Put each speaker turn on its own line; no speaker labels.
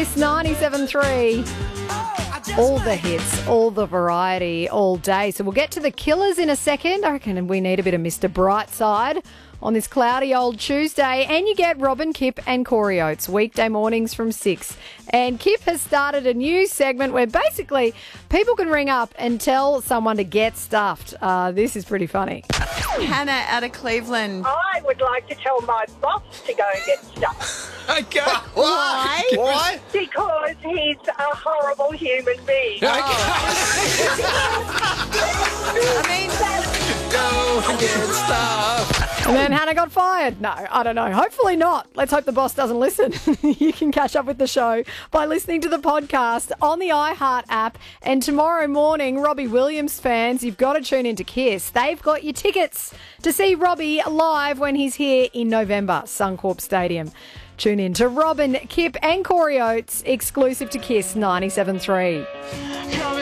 Kiss 97.3. All the hits, all the variety, all day. So we'll get to the Killers in a second. I reckon we need a bit of Mr. Brightside on this cloudy old Tuesday. And you get Robin, Kip and Corey Oates weekday mornings from 6. And Kip has started a new segment where basically people can ring up and tell someone to get stuffed. This is pretty funny.
Hannah out of Cleveland.
I would like to tell my boss to go and get stuff
Okay.
Why?
Why?
because he's a horrible human being.
I mean,
Go and get stuff.
And then Hannah got fired. No, I don't know. Hopefully not. Let's hope the boss doesn't listen. You can catch up with the show by listening to the podcast on the iHeart app. And tomorrow morning, Robbie Williams fans, you've got to tune into Kiss. They've got your tickets to see Robbie live when he's here in November, Suncorp Stadium. Tune in to Robin, Kip and Corey Oates, exclusive to Kiss 97.3.